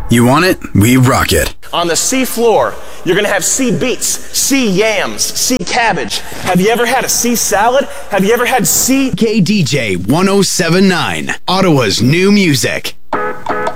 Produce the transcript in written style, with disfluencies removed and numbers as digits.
You want it? We rock it. On the sea floor, you're gonna have sea beets, sea yams, sea cabbage. Have you ever had a sea salad? Have you ever had sea... KDJ 1079, Ottawa's new music.